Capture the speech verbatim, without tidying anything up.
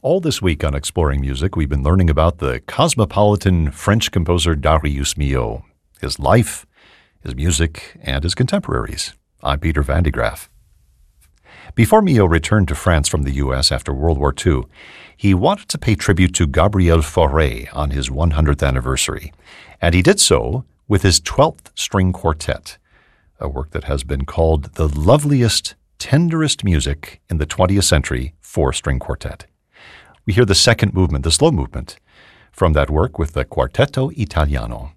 All this week on Exploring Music, we've been learning about the cosmopolitan French composer Darius Milhaud, his life, his music, and his contemporaries. I'm Peter Van de Graaff. Before Milhaud returned to France from the U S after World War Two, he wanted to pay tribute to Gabriel Fauré on his one hundredth anniversary, and he did so with his twelfth String Quartet, a work that has been called the loveliest, tenderest music in the twentieth century for string quartet. We hear the second movement, the slow movement, from that work with the Quartetto Italiano.